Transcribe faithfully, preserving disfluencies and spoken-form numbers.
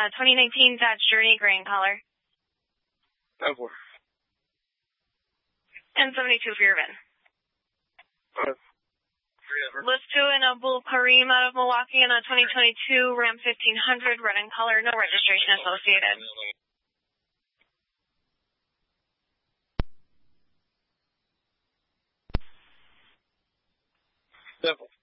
uh, twenty nineteen Dodge Journey, gray in color. ten four. And seventy-two for your VIN. Uh, List two in a Bull Kareem out of Milwaukee in a twenty twenty-two Ram fifteen hundred, red in color, no registration associated. Simple.